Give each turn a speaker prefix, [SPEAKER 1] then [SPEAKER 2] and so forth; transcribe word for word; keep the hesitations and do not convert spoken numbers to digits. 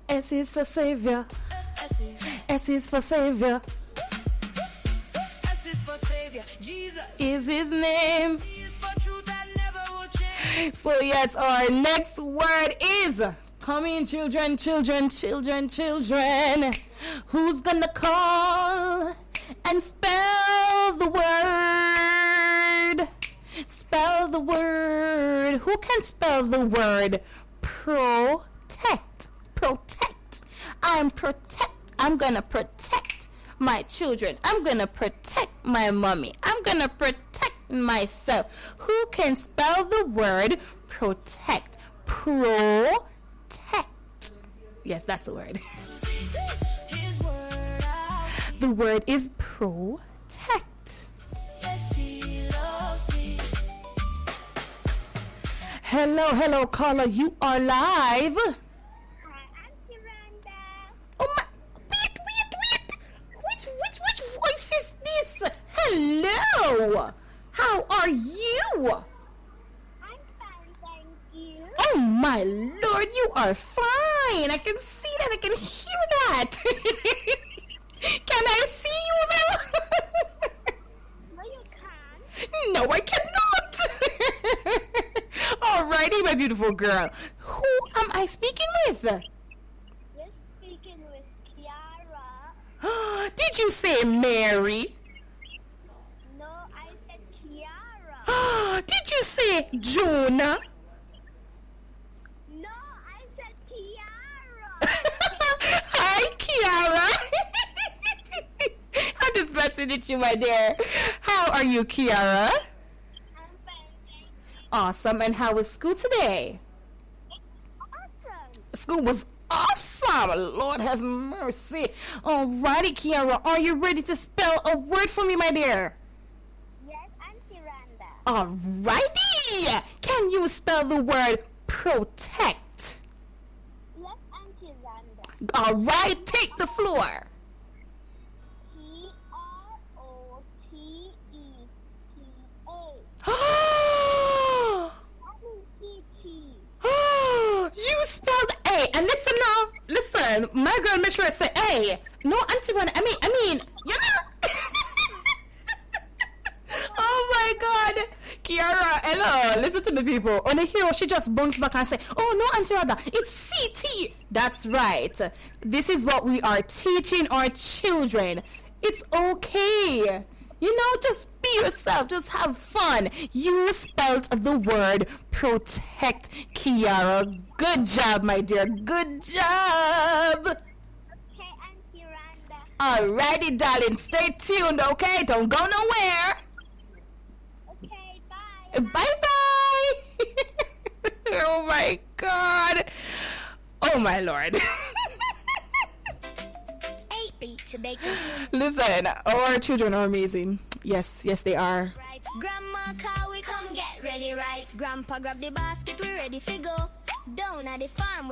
[SPEAKER 1] S is for Savior. S is for Savior.
[SPEAKER 2] S is for Savior. Jesus
[SPEAKER 1] is his name.
[SPEAKER 2] He is for truth that never will change.
[SPEAKER 1] So yes, our next word is coming, children, children, children, children. Who's gonna call and spell the word? Spell the word. Who can spell the word protect? Protect. I'm protect. I'm gonna protect my children. I'm gonna protect my mommy. I'm gonna protect myself. Who can spell the word protect? Protect. Yes, that's the word.
[SPEAKER 2] His word I
[SPEAKER 1] The word is protect.
[SPEAKER 2] yes, he loves me.
[SPEAKER 1] Hello, hello, caller. You are live.
[SPEAKER 3] Hi, I'm Miranda.
[SPEAKER 1] Oh my! Wait, wait, wait! Which, which, which voice is this? Hello. How are you?
[SPEAKER 3] I'm fine, thank you.
[SPEAKER 1] Oh my Lord, you are fine. I can see that. I can hear that. Can I see you though?
[SPEAKER 3] No, you can't.
[SPEAKER 1] No, I cannot. Alrighty, my beautiful girl. Who am I speaking with?
[SPEAKER 3] You're speaking with Kiara.
[SPEAKER 1] Did you say Mary?
[SPEAKER 3] No, I said Kiara.
[SPEAKER 1] Did you say Jonah?
[SPEAKER 3] No, I said Kiara.
[SPEAKER 1] Hi, Kiara. I'm just messing with you, my dear. How are you, Kiara?
[SPEAKER 3] I'm fine, thank you.
[SPEAKER 1] Awesome. And how was school today?
[SPEAKER 3] Awesome.
[SPEAKER 1] School was awesome. Lord have mercy. Alrighty, Kiara. Are you ready to spell a word for me, my dear?
[SPEAKER 3] Yes, Auntie Randa.
[SPEAKER 1] Alrighty. Can you spell the word protect?
[SPEAKER 3] Yes, Auntie Randa.
[SPEAKER 1] Alright, take the floor.
[SPEAKER 3] P R O T E T A.
[SPEAKER 1] You spelled A. And listen now. Listen, my girl make sure I say A. No, Auntie Rana. I mean, I mean, you know. Oh my God. Kiara, hello. Listen to me, people. On the hero, she just bounced back and say, oh no, Auntie Rana, it's C T. That's right. This is what we are teaching our children. It's okay. You know, just be yourself. Just have fun. You spelled the word protect, Kiara. Good job, my dear. Good job.
[SPEAKER 3] Okay, Auntie Randa.
[SPEAKER 1] Alrighty, darling. Stay tuned, okay? Don't go nowhere.
[SPEAKER 3] Okay, bye.
[SPEAKER 1] Bye-bye. Oh, my God. Oh, my Lord.
[SPEAKER 2] Eight beat to make it
[SPEAKER 1] Listen, our children are amazing. Yes, yes, they are.
[SPEAKER 2] right. Grandma, call we come get ready right. Grandpa grab the basket, we ready for go. Down at the farm.